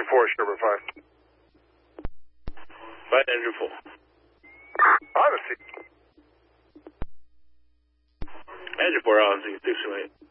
Engine 4, Sherman 5. Flight Engine 4. On the seat. Engine 4 on, 628.